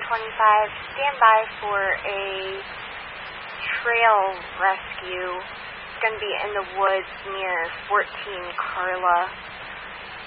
stand by for a trail rescue. It's going to be in the woods near 14 Carla.